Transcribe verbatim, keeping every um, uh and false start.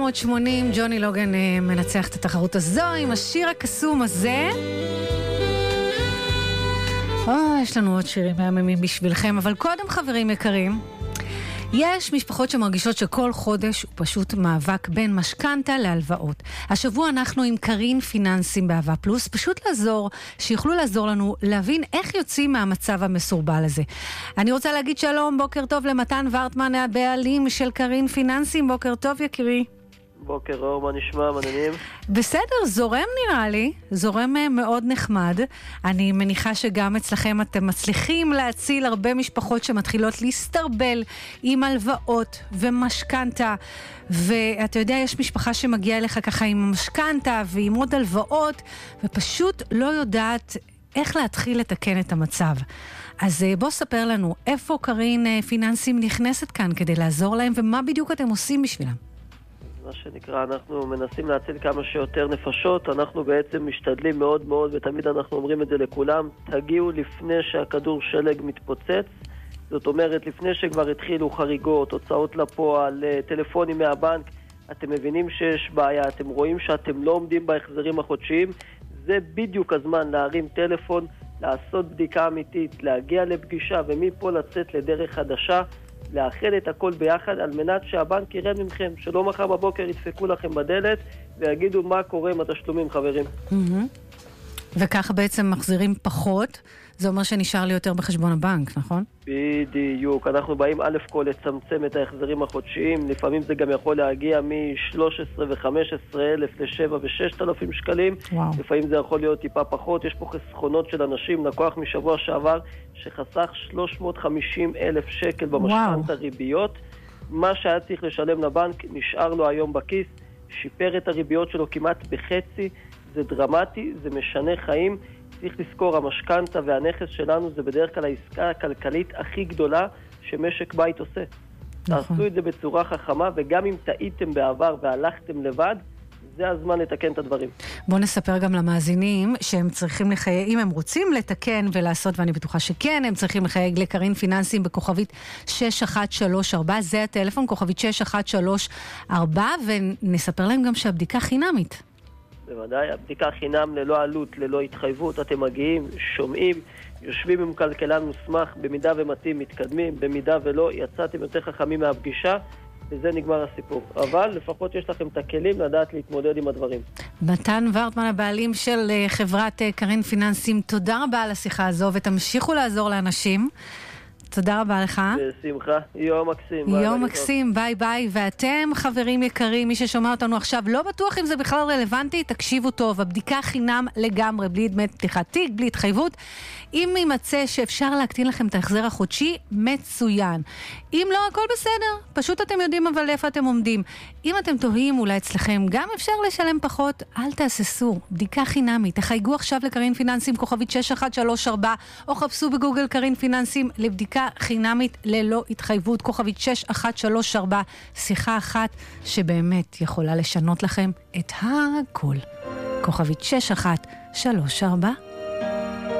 תשע שמונים, ג'וני לוגן מנצח את התחרות הזו עם השיר הקסום הזה. או, יש לנו עוד שירים מהממים בשבילכם, אבל קודם חברים יקרים, יש משפחות שמרגישות שכל חודש הוא פשוט מאבק בין משכנתה להלוואות. השבוע אנחנו עם קרין פיננסים באהבה פלוס, פשוט לעזור, שיוכלו לעזור לנו להבין איך יוצאים מהמצב המסורבל הזה. אני רוצה להגיד שלום, בוקר טוב למתן ורטמן, הבעלים של קרין פיננסים. בוקר טוב יקירי. בוקר אור, מה נשמע, מעניינים? בסדר, זורם נראה לי, זורם מאוד נחמד. אני מניחה שגם אצלכם אתם מצליחים להציל הרבה משפחות שמתחילות להסתרבל עם הלוואות ומשכנתה, ואתה יודע, יש משפחה שמגיעה אליך ככה עם משכנתה ועם עוד הלוואות, ופשוט לא יודעת איך להתחיל לתקן את המצב. אז בוא ספר לנו, איפה קרין פיננסים נכנסת כאן כדי לעזור להם, ומה בדיוק אתם עושים בשבילם? מה שנקרא, אנחנו מנסים להציל כמה שיותר נפשות, אנחנו בעצם משתדלים מאוד מאוד, ותמיד אנחנו אומרים את זה לכולם, תגיעו לפני שהכדור שלג מתפוצץ, זאת אומרת, לפני שכבר התחילו חריגות, הוצאות לפועל, טלפונים מהבנק, אתם מבינים שיש בעיה, אתם רואים שאתם לא עומדים בהחזרים החודשיים, זה בדיוק הזמן להרים טלפון, לעשות בדיקה אמיתית, להגיע לפגישה, ומפה לצאת לדרך חדשה, לאחד את הכל ביחד על מנת שהבנק ירד ממכם, שלא מחר בבוקר ידפקו לכם בדלת ויגידו מה קורה עם התשלומים, חברים. וככה בעצם מחזירים פחות, זה אומר שנשאר לי יותר בחשבון הבנק, נכון? בדיוק, אנחנו באים א' כל לצמצם את ההחזרים החודשיים, לפעמים זה גם יכול להגיע מ-שלוש עשרה ו-חמש עשרה אלף ל-שבע ו-ששת אלפים שקלים, וואו. לפעמים זה יכול להיות טיפה פחות, יש פה חסכונות של אנשים, לקוח משבוע שעבר שחסך שלוש מאות וחמישים אלף שקל במשכנתא ריביות, מה שהיה צריך לשלם לבנק נשאר לו היום בכיס, שיפר את הריביות שלו כמעט בחצי, זה דרמטי, זה משנה חיים, צריך לזכור, המשכנתא והנכס שלנו זה בדרך כלל העסקה הכלכלית הכי גדולה שמשק בית עושה. נכון. תעשו את זה בצורה חכמה, וגם אם טעיתם בעבר והלכתם לבד, זה הזמן לתקן את הדברים. בואו נספר גם למאזינים שהם צריכים לחייג, אם הם רוצים לתקן ולעשות, ואני בטוחה שכן, הם צריכים לחייג לקרין פיננסים בכוכבית שש אחת שלוש ארבע, זה הטלפון, כוכבית שש אחת שלוש ארבע, ונספר להם גם שהבדיקה חינמית. בוודאי, הבדיקה חינם ללא עלות, ללא התחייבות, אתם מגיעים, שומעים, יושבים עם כלכלן מוסמך, במידה ומתאים מתקדמים, במידה ולא יצאתם יותר חכמים מהפגישה, וזה נגמר הסיפור. אבל לפחות יש לכם את הכלים לדעת להתמודד עם הדברים. מתן ורטמן, הבעלים של חברת קרין פיננסים, תודה רבה על השיחה הזו, ותמשיכו לעזור לאנשים. תודה רבה לך. בשמחה, יום מקסים. יום מקסים, ביי ביי. ואתם חברים יקרים, מי ששומע אותנו עכשיו, לא בטוח אם זה בכלל רלוונטי, תקשיבו טוב, הבדיקה חינם לגמרי, בלי דמי פתיחת תיק, בלי התחייבות. אם יימצא שאפשר להקטין לכם את ההחזר החודשי, מצוין. אם לא, הכל בסדר, פשוט אתם יודעים אבל איפה אתם עומדים. אם אתם תוהים, אולי אצלכם גם אפשר לשלם פחות, אל תעשסו, בדיקה חינמית. תחייגו עכשיו לקרין פיננסים, כוכבית שש אחת שלוש ארבע, או חפשו בגוגל קרין פיננסים לבדיקה חינמית ללא התחייבות, כוכבית שש אחת שלוש ארבע, שיחה אחת שבאמת יכולה לשנות לכם את הכל. כוכבית שש אחת שלוש ארבע.